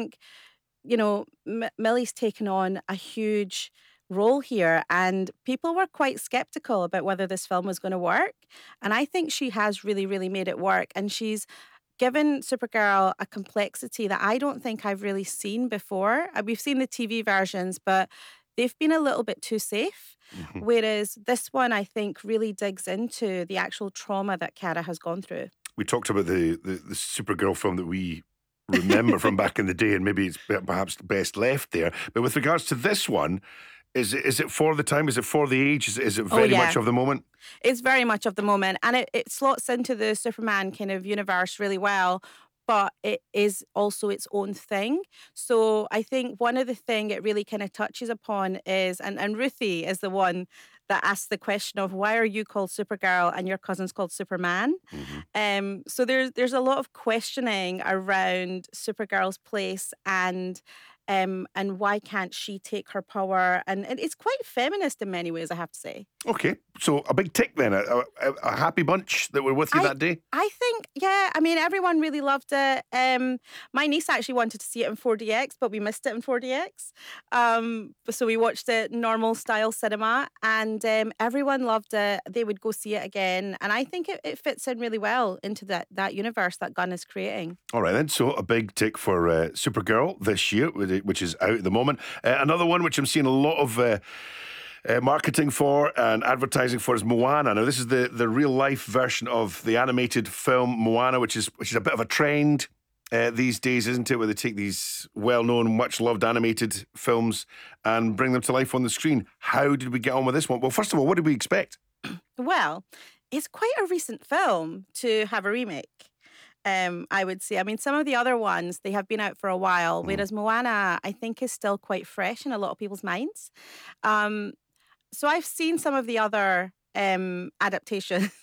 think, Millie's taken on a huge role here, and people were quite skeptical about whether this film was going to work. And I think she has really, really made it work. And she's given Supergirl a complexity that I don't think I've really seen before. We've seen the TV versions, but they've been a little bit too safe. Mhm. Whereas this one, I think, really digs into the actual trauma that Kara has gone through. We talked about the Supergirl film that we remember from back in the day, and maybe it's perhaps best left there. But with regards to this one, is it for the time? Is it for the age? Is it very yeah. much of the moment? It's very much of the moment, and it slots into the Superman kind of universe really well, but it is also its own thing. So I think one of the thing it really kind of touches upon is, and Ruthie is the one that asks the question of why are you called Supergirl and your cousin's called Superman? So there's a lot of questioning around Supergirl's place and why can't she take her power? And it's quite feminist in many ways, I have to say. Okay, so a big tick then, a happy bunch that were with you that day. I think, yeah, I mean, everyone really loved it. My niece actually wanted to see it in 4DX, but we missed it in 4DX. So we watched it normal style cinema, and everyone loved it. They would go see it again. And I think it fits in really well into that universe that Gunn is creating. All right then, so a big tick for Supergirl this year, which is out at the moment. Another one which I'm seeing a lot of marketing for and advertising for is Moana. Now, this is the real life version of the animated film Moana, which is a bit of a trend these days, isn't it? Where they take these well-known, much-loved animated films and bring them to life on the screen. How did we get on with this one? Well, first of all, what did we expect? Well, it's quite a recent film to have a remake. I would say. I mean, some of the other ones, they have been out for a while, whereas Moana, I think, is still quite fresh in a lot of people's minds. So I've seen some of the other adaptations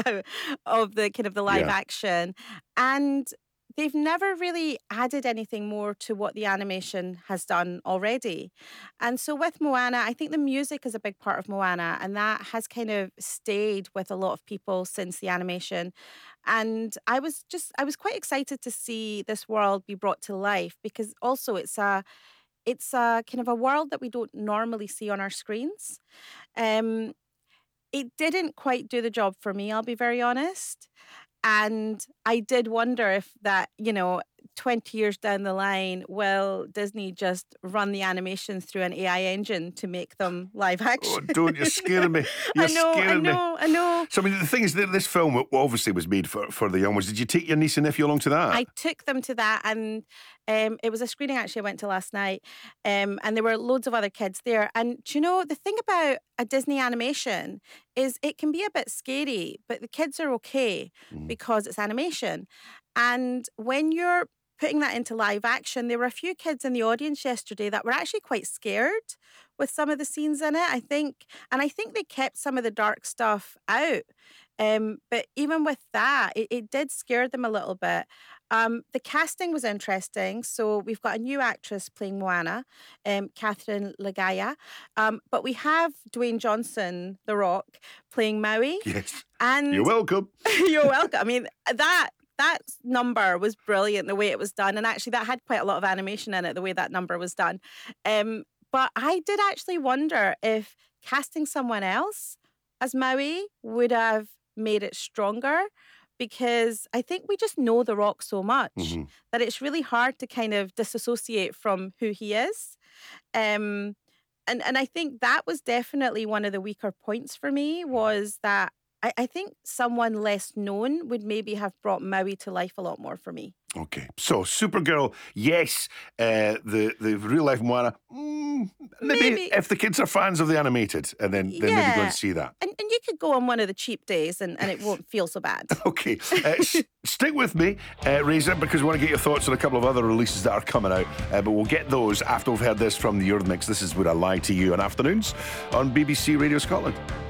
of the kind of the live action, and they've never really added anything more to what the animation has done already. And so with Moana, I think the music is a big part of Moana, and that has kind of stayed with a lot of people since the animation. And I was quite excited to see this world be brought to life, because also it's a kind of a world that we don't normally see on our screens. Um, it didn't quite do the job for me, I'll be very honest. And I did wonder if that, 20 years down the line, will Disney just run the animations through an AI engine to make them live action? Oh, don't, you're scaring me. You're scaring me. I know. So, I mean, the thing is that this film obviously was made for the young ones. Did you take your niece and nephew along to that? I took them to that, and it was a screening actually I went to last night, and there were loads of other kids there. And do you know, the thing about a Disney animation is it can be a bit scary, but the kids are okay because it's animation. And when you're putting that into live action, there were a few kids in the audience yesterday that were actually quite scared with some of the scenes in it, I think. And I think they kept some of the dark stuff out. But even with that, it did scare them a little bit. The casting was interesting. So we've got a new actress playing Moana, Catherine Legaya. But we have Dwayne Johnson, The Rock, playing Maui. Yes. And you're welcome. You're welcome. I mean, that number was brilliant, the way it was done. And actually, that had quite a lot of animation in it, the way that number was done. But I did actually wonder if casting someone else as Maui would have made it stronger, because I think we just know The Rock so much that it's really hard to kind of disassociate from who he is. And I think that was definitely one of the weaker points for me, was that I think someone less known would maybe have brought Maui to life a lot more for me. Okay, so Supergirl, yes. The real life Moana, maybe if the kids are fans of the animated, and then maybe go and see that. And you could go on one of the cheap days and it won't feel so bad. Okay, stick with me, Razor, because we want to get your thoughts on a couple of other releases that are coming out. But we'll get those after we've heard this from the Eurythmics. This is Would I Lie to You on Afternoons on BBC Radio Scotland.